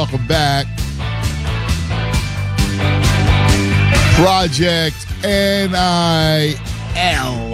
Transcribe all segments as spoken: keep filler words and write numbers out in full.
welcome back. Project N I L.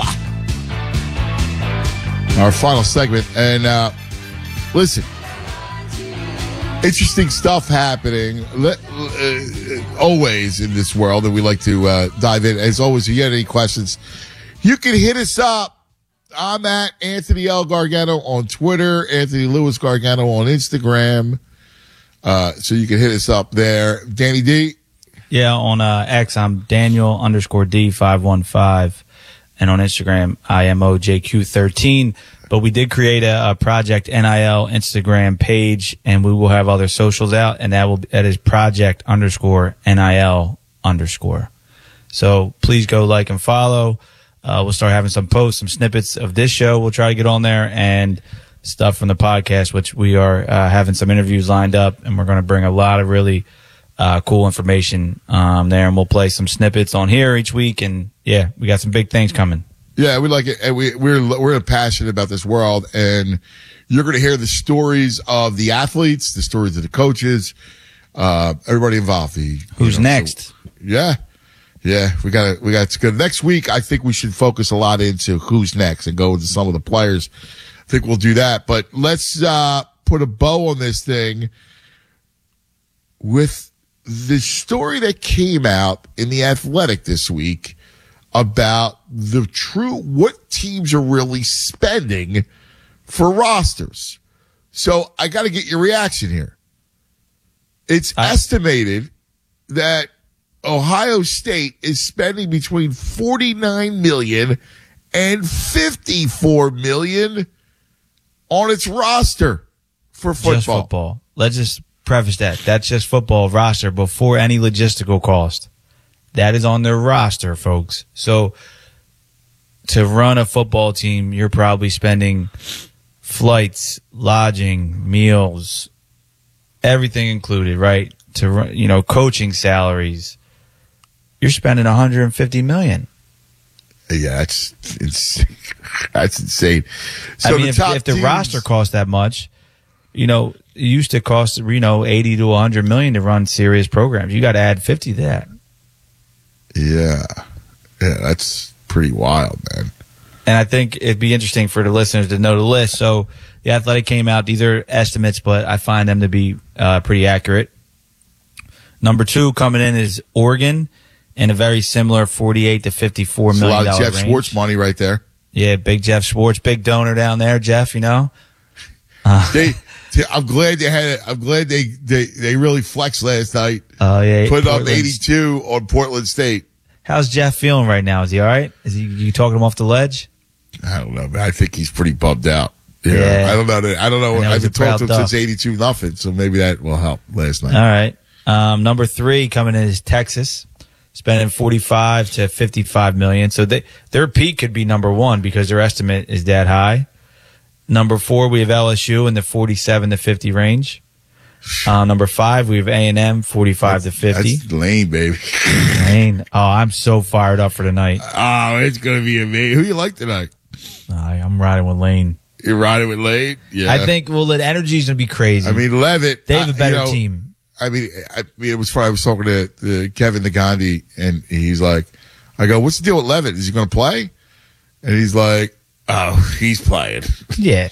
Our final segment. And uh, listen, interesting stuff happening Let, uh, always in this world, and we like to uh, dive in. As always, if you have any questions, you can hit us up. I'm at Anthony L. Gargano on Twitter, Anthony Lewis Gargano on Instagram. Uh, so you can hit us up there. Danny D? Yeah, on uh, X, I'm Daniel underscore D five one five. And on Instagram, I am O J Q thirteen. But we did create a, a Project N I L Instagram page, and we will have other socials out, and that will that is Project underscore N I L underscore. So please go like and follow. Uh, we'll start having some posts, some snippets of this show. We'll try to get on there, and stuff from the podcast, which we are uh, having some interviews lined up, and we're going to bring a lot of really uh, cool information um, there, and we'll play some snippets on here each week. And yeah, we got some big things coming. Yeah, we like it. And we, we're we're passionate about this world, and you're going to hear the stories of the athletes, the stories of the coaches, uh, everybody involved. The, Who's you know, next? So, yeah. Yeah, we got we got it's good. Next week, I think we should focus a lot into who's next and go into some of the players. I think we'll do that. But let's uh, put a bow on this thing with the story that came out in The Athletic this week about the true what teams are really spending for rosters. So I got to get your reaction here. It's I- estimated that Ohio State is spending between forty-nine million dollars and fifty-four million dollars on its roster for football. Just football. Let's just preface that. That's just football roster before any logistical cost. That is on their roster, folks. So to run a football team, you're probably spending flights, lodging, meals, everything included, right? To run, you know, coaching salaries. You're spending one hundred fifty million dollars. Yeah, that's insane. That's insane. So I mean, the if, top if the teams, roster costs that much, you know, it used to cost, you know, eighty to one hundred million to run serious programs. You got to add fifty to that. Yeah. Yeah, that's pretty wild, man. And I think it'd be interesting for the listeners to know the list. So the Athletic came out. These are estimates, but I find them to be uh, pretty accurate. Number two coming in is Oregon. In a very similar forty-eight to fifty-four million dollars range. A lot of Jeff Schwartz money right there. Yeah, big Jeff Schwartz, big donor down there, Jeff, you know. Uh, they, I'm glad they had it. I'm glad they, they, they really flexed last night. Oh, yeah. Put up eighty-two on Portland State. How's Jeff feeling right now? Is he all right? Is he, you talking him off the ledge? I don't know, man. I think he's pretty bummed out. You know, yeah. I don't know. I don't know. I know I've been talking to him duck. since eighty-two nothing, so maybe that will help last night. All right. Um, number three coming in is Texas. Spending forty-five to fifty-five million. So they, their peak could be number one because their estimate is that high. Number four, we have L S U in the forty-seven to fifty range. Uh, number five, we have A and M, forty-five that's, to fifty. That's Lane, baby. Lane. Oh, I'm so fired up for tonight. Oh, it's going to be amazing. Who you like tonight? Uh, I'm riding with Lane. You're riding with Lane? Yeah. I think, well, the energy's going to be crazy. I mean, Levitt. They have a better uh, you know, team. I mean, I mean, it was funny. I was talking to, to Kevin Nagandi, and he's like, I go, what's the deal with Levitt? Is he going to play? And he's like, oh, he's playing. Yeah.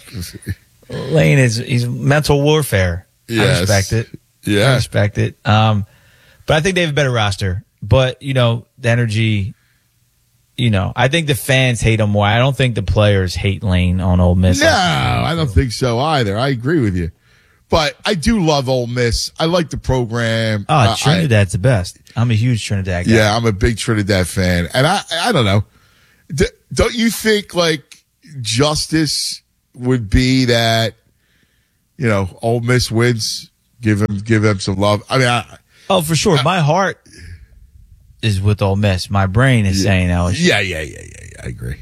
Lane is, he's mental warfare. Yes. I respect it. Yeah. I respect it. Um, but I think they have a better roster. But, you know, the energy, you know, I think the fans hate him more. I don't think the players hate Lane on Ole Miss. No, I don't think so either. I agree with you. But I do love Ole Miss. I like the program. Oh, uh, Trinidad's I, the best. I'm a huge Trinidad guy. Yeah, I'm a big Trinidad fan. And I, I don't know. D- don't you think, like, justice would be that, you know, Ole Miss wins? Give him, give him some love. I mean, I, oh, for sure. I, My heart is with Ole Miss. My brain is yeah, saying L S U. Yeah, yeah, yeah, yeah, yeah. I agree.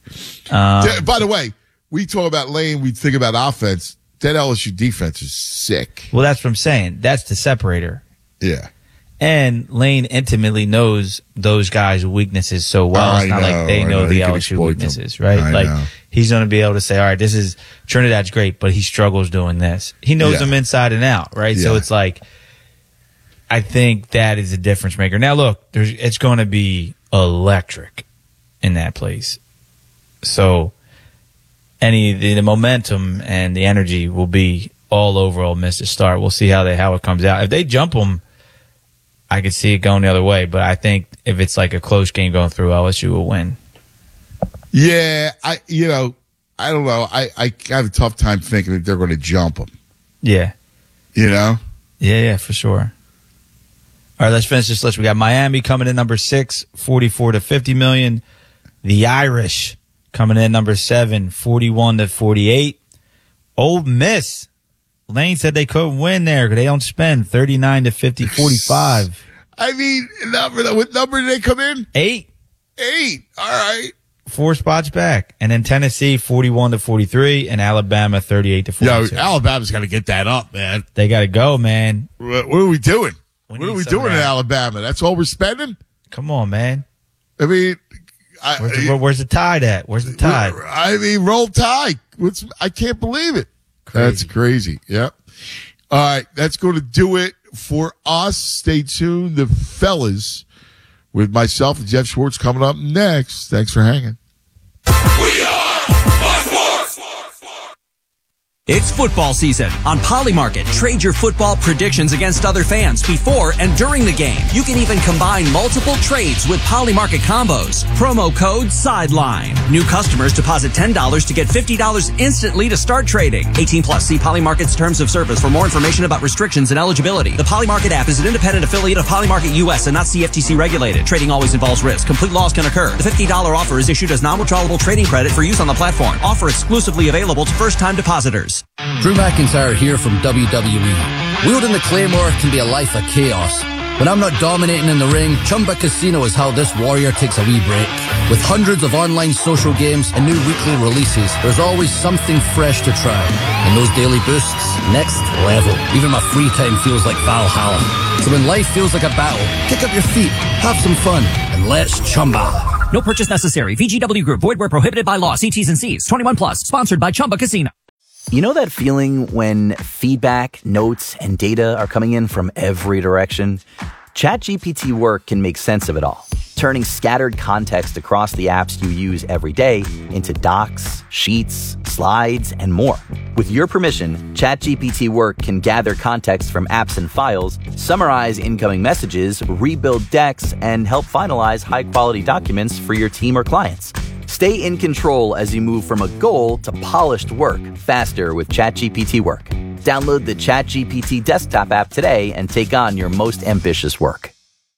Um, By the way, we talk about Lane, we think about offense. That L S U defense is sick. Well, that's what I'm saying. That's the separator. Yeah. And Lane intimately knows those guys' weaknesses so well. It's not know, like they I know, know. the He can L S U exploit weaknesses, them. right? I like know. he's going to be able to say, all right, this is Trinidad's great, but he struggles doing this. He knows Yeah. them inside and out, right? Yeah. So it's like, I think that is a difference maker. Now, look, there's, it's going to be electric in that place. So any the, the momentum and the energy will be all over Ole Miss to start. We'll see how they how it comes out. If they jump them, I could see it going the other way. But I think if it's like a close game going through, L S U will win. Yeah, I you know I don't know. I I have a tough time thinking that they're going to jump them. Yeah, You know. yeah, yeah, for sure. All right, let's finish this list. We got Miami coming in number six, forty-four to fifty million. The Irish coming in number seven, forty-one to forty-eight. Ole Miss. Lane said they couldn't win there because they don't spend thirty-nine to fifty, forty-five. I mean, number what number did they come in? Eight. Eight. All right. Four spots back. And then Tennessee, forty-one to forty-three, and Alabama, thirty-eight to Yo, forty-two. Alabama's got to get that up, man. They got to go, man. What, what are we doing? We what need are we some doing of in that. Alabama? That's all we're spending? Come on, man. I mean, I, Where's the, where's the tide at? Where's the tide? I mean, roll tide. What's, I can't believe it. Crazy. That's crazy. Yep. All right. That's going to do it for us. Stay tuned. The fellas with myself and Jeff Schwartz coming up next. Thanks for hanging. We are Fox Sports. It's football season. On Polymarket, trade your football predictions against other fans before and during the game. You can even combine multiple trades with Polymarket combos. Promo code SIDELINE. New customers deposit ten dollars to get fifty dollars instantly to start trading. eighteen plus. See Polymarket's terms of service for more information about restrictions and eligibility. The Polymarket app is an independent affiliate of Polymarket U S and not C F T C regulated. Trading always involves risk. Complete loss can occur. The fifty dollars offer is issued as non-withdrawable trading credit for use on the platform. Offer exclusively available to first-time depositors. Drew McIntyre here from W W E. Wielding the Claymore can be a life of chaos. When I'm not dominating in the ring, Chumba Casino is how this warrior takes a wee break. With hundreds of online social games and new weekly releases, there's always something fresh to try. And those daily boosts, next level. Even my free time feels like Valhalla. So when life feels like a battle, kick up your feet, have some fun, and let's Chumba. No purchase necessary. V G W Group. Void where prohibited by law. See T's and C's. twenty-one plus. Sponsored by Chumba Casino. You know that feeling when feedback, notes, and data are coming in from every direction? ChatGPT Work can make sense of it all, turning scattered context across the apps you use every day into docs, sheets, slides, and more. With your permission, ChatGPT Work can gather context from apps and files, summarize incoming messages, rebuild decks, and help finalize high-quality documents for your team or clients. Stay in control as you move from a goal to polished work faster with ChatGPT Work. Download the ChatGPT desktop app today and take on your most ambitious work.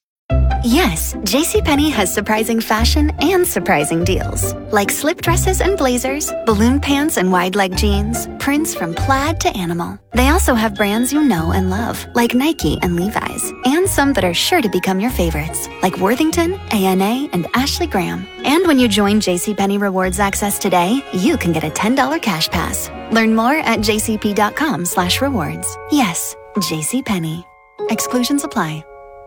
Yes, JCPenney has surprising fashion and surprising deals. Like slip dresses and blazers, balloon pants and wide leg jeans, prints from plaid to animal. They also have brands you know and love, like Nike and Levi's, and some that are sure to become your favorites, like Worthington, A N A, and Ashley Graham. And when you join JCPenney Rewards Access today, you can get a ten dollars cash pass. Learn more at jcp.com slash rewards. Yes, JCPenney. Exclusions apply.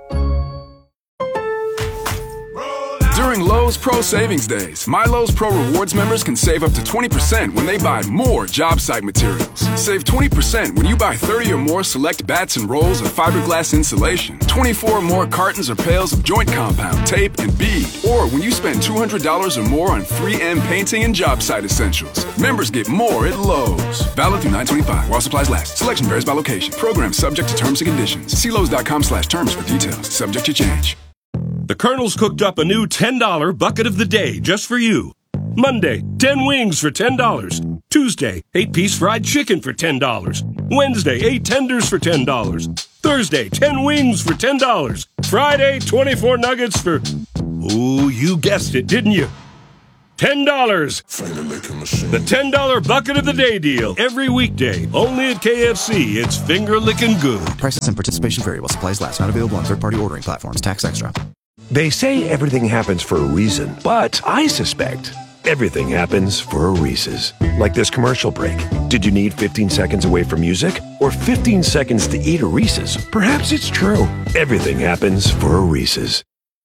During Lowe's Pro Savings Days, My Lowe's Pro Rewards members can save up to twenty percent when they buy more job site materials. Save twenty percent when you buy thirty or more select bats and rolls of fiberglass insulation, twenty-four or more cartons or pails of joint compound, tape, and bead, or when you spend two hundred dollars or more on three M painting and job site essentials. Members get more at Lowe's. Valid through nine twenty-five while supplies last. Selection varies by location. Program subject to terms and conditions. See Lowe's.com slash terms for details. Subject to change. The Colonel's cooked up a new ten dollar bucket of the day just for you. Monday, ten wings for ten dollars. Tuesday, eight piece fried chicken for ten dollars. Wednesday, eight tenders for ten dollars. Thursday, ten wings for ten dollars. Friday, twenty-four nuggets for... Ooh, you guessed it, didn't you? ten dollars. The ten dollar bucket of the day deal. Every weekday, only at K F C. It's finger-licking good. Prices and participation vary while supplies last. Not available on third-party ordering platforms. Tax extra. They say everything happens for a reason, but I suspect Everything happens for a Reese's. Like this commercial break. Did you need fifteen seconds away from music? Or fifteen seconds to eat a Reese's? Perhaps it's true. Everything happens for a Reese's.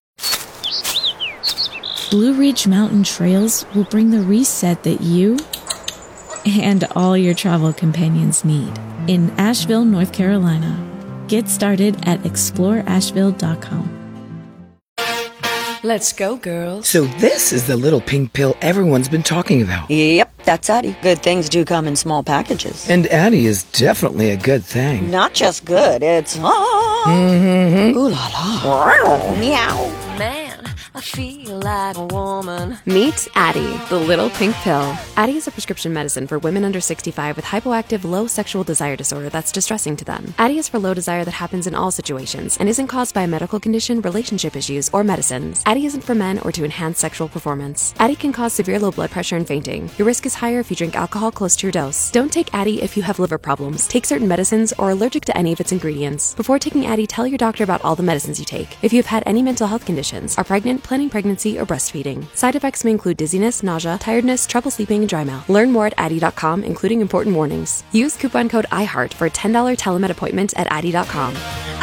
Blue Ridge Mountain Trails will bring the reset that you and all your travel companions need in Asheville, North Carolina. Get started at explore asheville dot com. Let's go, girls. So this is the little pink pill everyone's been talking about. Yep, that's Addie. Good things do come in small packages. And Addie is definitely a good thing. Not just good, it's... Ah, mm-hmm. Ooh la la. Meow. Man, I feel like a woman. Meet Addie, the little pink pill. Addie is a prescription medicine for women under sixty-five with hypoactive low sexual desire disorder that's distressing to them. Addie is for low desire that happens in all situations and isn't caused by a medical condition, relationship issues, or medicines. Addie isn't for men or to enhance sexual performance. Addie can cause severe low blood pressure and fainting. Your risk is higher if you drink alcohol close to your dose. Don't take Addie if you have liver problems, take certain medicines, or are allergic to any of its ingredients. Before taking Addie, tell your doctor about all the medicines you take. If you have had any mental health conditions, are pregnant, planning pregnancy, or breastfeeding. Side effects may include dizziness, nausea, tiredness, trouble sleeping, and dry mouth. Learn more at Addie dot com, including important warnings. Use coupon code iHeart for a ten dollars telemed appointment at Addie dot com.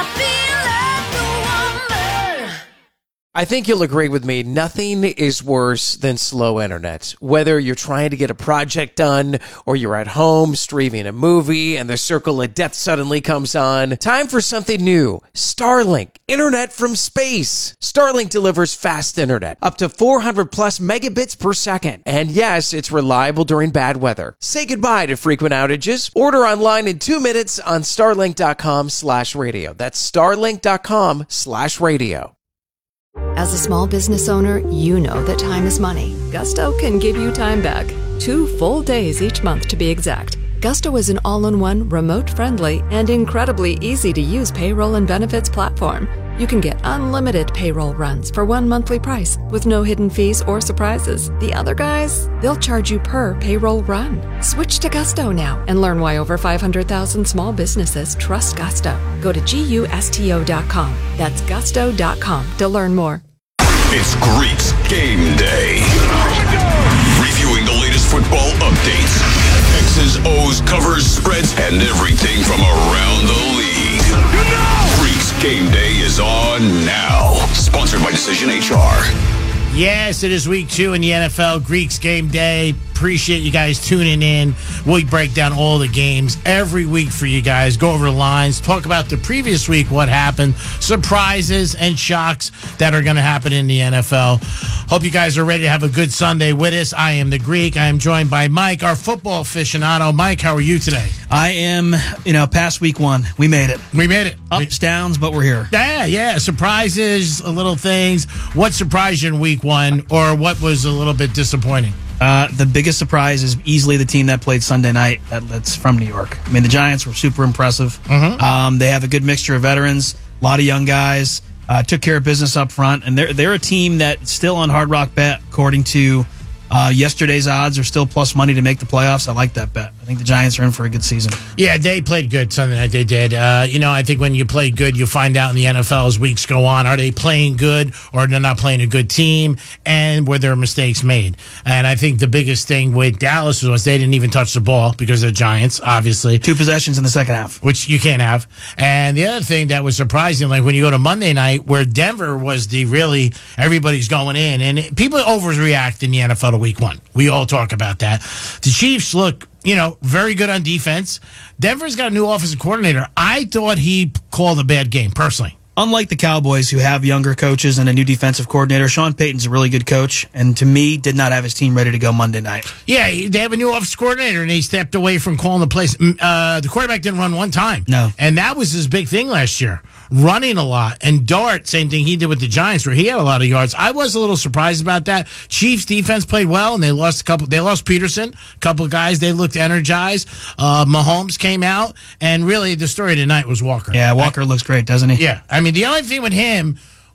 I think you'll agree with me, nothing is worse than slow internet. Whether you're trying to get a project done or you're at home streaming a movie and the circle of death suddenly comes on, time for something new. Starlink, internet from space. Starlink delivers fast internet, up to four hundred plus megabits per second. And yes, it's reliable during bad weather. Say goodbye to frequent outages. Order online in two minutes on starlink dot com slash radio. That's starlink dot com slash radio. As a small business owner, you know that time is money. Gusto can give you time back. Two full days each month to be exact. Gusto is an all-in-one, remote-friendly, and incredibly easy-to-use payroll and benefits platform. You can get unlimited payroll runs for one monthly price with no hidden fees or surprises. The other guys, they'll charge you per payroll run. Switch to Gusto now and learn why over five hundred thousand small businesses trust Gusto. Go to gusto dot com. That's gusto dot com to learn more. It's Greeks Game Day. Reviewing the latest football updates, X's, O's, covers, spreads, and everything from around the league. Greeks Game Day is on now. Sponsored by Decision H R. Yes, it is week two in the N F L, Greeks Game Day. Appreciate you guys tuning in. We break down all the games every week for you guys. Go over the lines, talk about the previous week, what happened, surprises and shocks that are going to happen in the N F L. Hope you guys are ready to have a good Sunday with us. I am the Greek. I am joined by Mike, our football aficionado. Mike, how are you today? I am, you know, past week one. We made it. We made it. Ups, downs, but we're here. Yeah, yeah. Surprises, little things. What surprised you in week one, or what was a little bit disappointing? Uh, the biggest surprise is easily the team that played Sunday night. That, that's from New York. I mean, the Giants were super impressive. Mm-hmm. Um, they have a good mixture of veterans, a lot of young guys. Uh, took care of business up front, and they're they're a team that's still on Hard Rock Bet, according to uh, yesterday's odds, are still plus money to make the playoffs. I like that bet. I think the Giants are in for a good season. Yeah, they played good Sunday night. They did. Uh, you know, I think when you play good, you find out in the N F L as weeks go on, are they playing good or they're not playing a good team, and were there mistakes made? And I think the biggest thing with Dallas was they didn't even touch the ball because of the Giants, obviously. Two possessions in the second half. Which you can't have. And the other thing that was surprising, like when you go to Monday night, where Denver was the really, everybody's going in, and people overreact in the N F L to week one. We all talk about that. The Chiefs look, you know, very good on defense. Denver's got a new offensive coordinator. I thought he called a bad game, personally. Unlike the Cowboys, who have younger coaches and a new defensive coordinator, Sean Payton's a really good coach, and to me, did not have his team ready to go Monday night. Yeah, they have a new offensive coordinator, and he stepped away from calling the plays. Uh, the quarterback didn't run one time. No. And that was his big thing last year, running a lot. And Dart, same thing he did with the Giants, where he had a lot of yards. I was a little surprised about that. Chiefs defense played well, and they lost a couple. They lost Peterson, a couple of guys. They looked energized. Uh, Mahomes came out, and really the story of the night was Walker. Yeah, Walker I, looks great, doesn't he? Yeah. I mean, the only thing with him,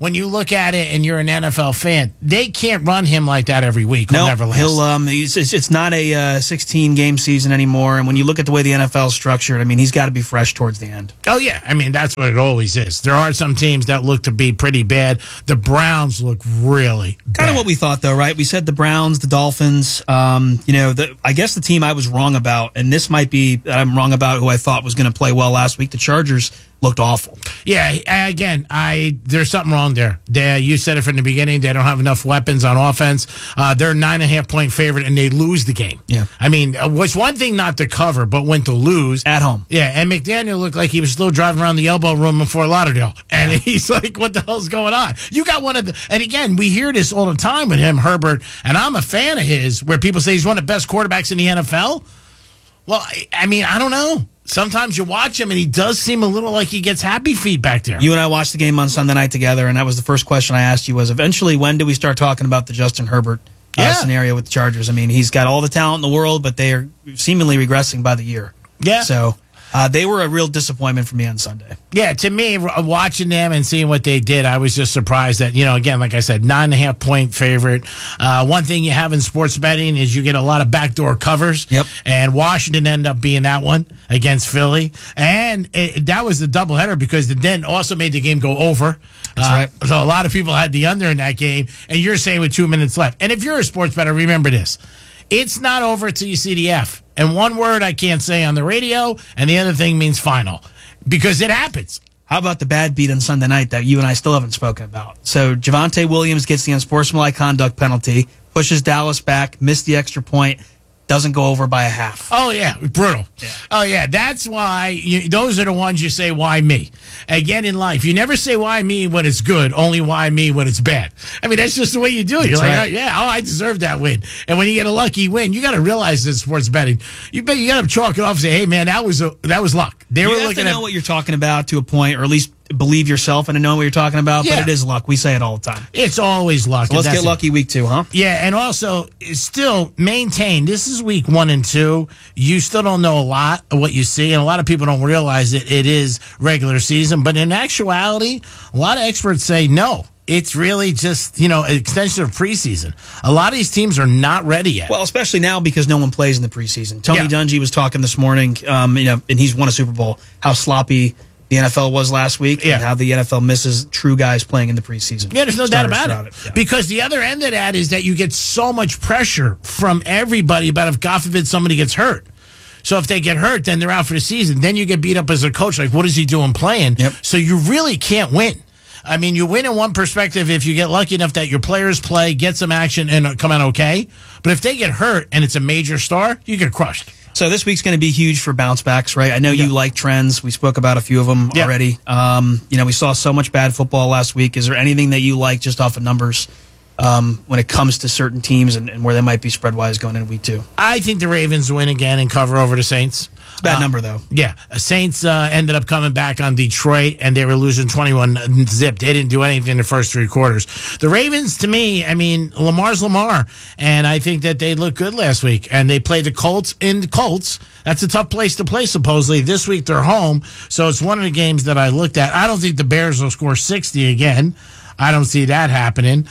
when you look at it and you're an N F L fan, they can't run him like that every week. No, never last. he'll. Um, he's, it's, it's not a uh, sixteen game season anymore. And when you look at the way the N F L is structured, I mean, he's got to be fresh towards the end. Oh yeah, I mean that's what it always is. There are some teams that look to be pretty bad. The Browns look really bad. Kind of what we thought, though, right? We said the Browns, the Dolphins. Um, you know, the, I guess the team I was wrong about, and this might be that I'm wrong about who I thought was going to play well last week. The Chargers looked awful. Yeah, again, I there's something wrong there. They, you said it from the beginning. They don't have enough weapons on offense. Uh, they're a nine and a half point favorite, and they lose the game. Yeah, I mean, it was one thing not to cover, but when to lose at home. Yeah, and McDaniel looked like he was still driving around the elbow room in Fort Lauderdale, and yeah. he's like, "What the hell's going on?" You got one of the, and again, we hear this all the time with him, Herbert, and I'm a fan of his, where people say he's one of the best quarterbacks in the N F L. Well, I, I mean, I don't know. Sometimes you watch him, and he does seem a little like he gets happy feet back there. You and I watched the game on Sunday night together, and that was the first question I asked you was, eventually, when do we start talking about the Justin Herbert uh, yeah. scenario with the Chargers? I mean, he's got all the talent in the world, but they are seemingly regressing by the year. Yeah. So uh, they were a real disappointment for me on Sunday. Yeah, to me, watching them and seeing what they did, I was just surprised that, you know, again, like I said, nine and a half point favorite. Uh, one thing you have in sports betting is you get a lot of backdoor covers. Yep. And Washington ended up being that one against Philly. And it, that was the doubleheader because the then also made the game go over. That's uh, right. So a lot of people had the under in that game. And you're saying with two minutes left. And if you're a sports bettor, remember this. It's not over till you see the F. And one word I can't say on the radio, and the other thing means final. Because it happens. How about the bad beat on Sunday night that you and I still haven't spoken about? So Javonte Williams gets the unsportsmanlike conduct penalty, pushes Dallas back, missed the extra point, doesn't go over by a half. Oh, yeah, brutal. Yeah. Oh, yeah, that's why, you, those are the ones you say, why me? Again, in life, you never say why me when it's good, only why me when it's bad. I mean, that's just the way you do it. You're That's like, right. oh, yeah, oh, I deserve that win. And when you get a lucky win, you got to realize this sports betting. You bet you got to chalk it off and say, hey, man, that was a, that was luck. They you were have looking to know at what you're talking about to a point, or at least believe yourself and know what you're talking about, Yeah. but it is luck. We say it all the time. It's always luck. So let's and get that's it. lucky week two, huh? Yeah, and also still maintain. This is week one and two. You still don't know a lot of what you see, and a lot of people don't realize that it is regular season. But in actuality, a lot of experts say no. It's really just, you know, an extension of preseason. A lot of these teams are not ready yet. Well, especially now because no one plays in the preseason. Tony Yeah. Dungy was talking this morning, um, you know, and he's won a Super Bowl, how sloppy the N F L was last week, Yeah. and how the N F L misses true guys playing in the preseason. Yeah, there's no doubt Starters about throughout it. Yeah. Because the other end of that is that you get so much pressure from everybody about if, God forbid, somebody gets hurt. So if they get hurt, then they're out for the season. Then you get beat up as a coach. Like, what is he doing playing? Yep. So you really can't win. I mean, you win in one perspective if you get lucky enough that your players play, get some action, and come out okay. But if they get hurt and it's a major star, you get crushed. So this week's going to be huge for bounce backs, right? I know you like trends. We spoke about a few of them Yeah. already. Um, you know, we saw so much bad football last week. Is there anything that you like just off of numbers um, when it comes to certain teams and, and where they might be spread-wise going into week two? I think the Ravens win again and cover over the Saints. It's a bad Uh, number, though. Yeah, Saints uh, ended up coming back on Detroit, and they were losing twenty-one zip. They didn't do anything in the first three quarters. The Ravens, to me, I mean, Lamar's Lamar, and I think that they looked good last week. And they played the Colts in the Colts. That's a tough place to play, supposedly. This week they're home, so it's one of the games that I looked at. I don't think the Bears will score sixty again. I don't see that happening.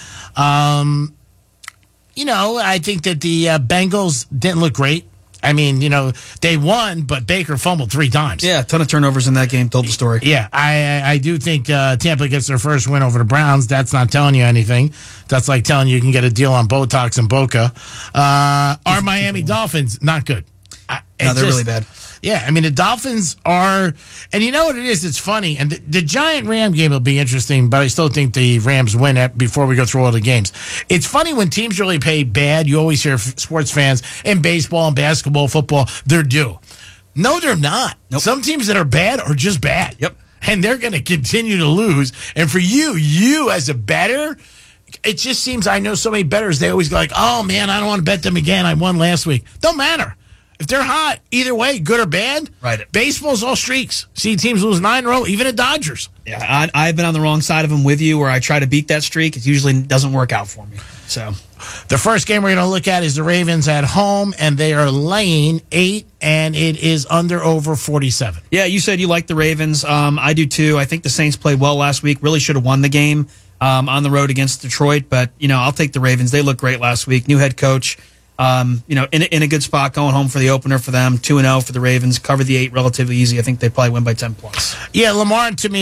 Um, you know, I think that the uh, Bengals didn't look great. I mean, you know, they won, but Baker fumbled three times. Yeah, a ton of turnovers in that game. Told the story. Yeah, I I do think uh, Tampa gets their first win over the Browns. That's not telling you anything. That's like telling you you can get a deal on Botox and Boca. Uh, our Miami Dolphins, not good. I, No, it's they're just- really bad. Yeah, I mean, the Dolphins are, and you know what it is? It's funny. And the, the Giant Ram game will be interesting, but I still think the Rams win it before we go through all the games. It's funny when teams really play bad, you always hear f- sports fans in baseball and basketball, football, they're due. No, they're not. Nope. Some teams that are bad are just bad. Yep. And they're going to continue to lose. And for you, you as a bettor, it just seems I know so many bettors, they always go like, oh, man, I don't want to bet them again. I won last week. Don't matter. If they're hot, either way, good or bad, Right. baseball's all streaks. See teams lose nine in a row, even the Dodgers. Yeah, I, I've been on the wrong side of them with you, where I try to beat that streak. It usually doesn't work out for me. So The first game we're going to look at is the Ravens at home, and they are laying eight, and it is under over forty-seven. yeah, you said you like the Ravens. Um, I do too. I think the Saints played well last week. Really should have won the game. um, on the road against Detroit. But, you know, I'll take the Ravens. They looked great last week. New head coach, um, you know, in, in a good spot going home for the opener for them. two and oh for the Ravens. Cover the eight relatively easy. I think they probably win by ten plus. Yeah, Lamar, to me,